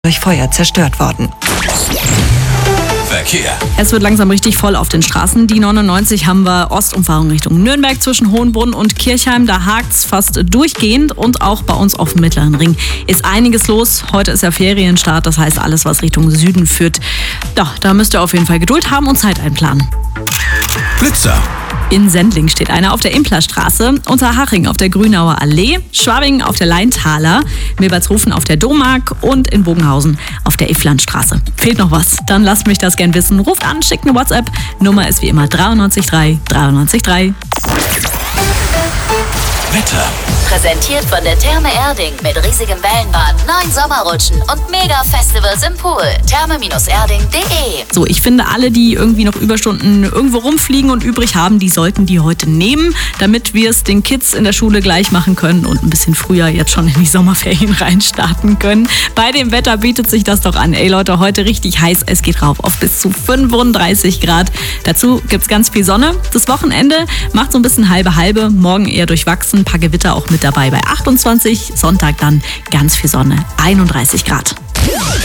durch Feuer zerstört worden. Verkehr. Es wird langsam richtig voll auf den Straßen. Die 99 haben wir Ostumfahrung Richtung Nürnberg zwischen Hohenbrunn und Kirchheim. Da hakt's fast durchgehend und auch bei uns auf dem Mittleren Ring ist einiges los. Heute ist ja Ferienstart, das heißt alles, was Richtung Süden führt. Doch, da müsst ihr auf jeden Fall Geduld haben und Zeit einplanen. Blitzer. In Sendling steht einer auf der Implerstraße, Unterhaching auf der Grünauer Allee, Schwabing auf der Leintaler, Milbertshofen auf der Domark und in Bogenhausen auf der Ifflandstraße. Fehlt noch was? Dann lasst mich das gern wissen. Ruft an, schickt eine WhatsApp. Nummer ist wie immer 93 93 3. Wetter. Präsentiert von der Therme Erding mit riesigem Wellenbad, 9 Sommerrutschen und Mega-Festivals im Pool. Therme-erding.de. So, ich finde, alle, die irgendwie noch Überstunden irgendwo rumfliegen und übrig haben, die sollten die heute nehmen, damit wir es den Kids in der Schule gleich machen können und ein bisschen früher jetzt schon in die Sommerferien reinstarten können. Bei dem Wetter bietet sich das doch an. Ey Leute, heute richtig heiß. Es geht rauf auf bis zu 35 Grad. Dazu gibt's ganz viel Sonne. Das Wochenende macht so ein bisschen halbe. Morgen eher durchwachsen. Ein paar Gewitter auch mit dabei bei 28. Sonntag dann ganz viel Sonne, 31 Grad.